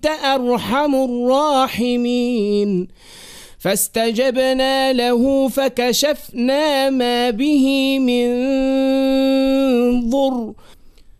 وأنت أرحم الراحمين فاستجبنا له فكشفنا ما به من ضر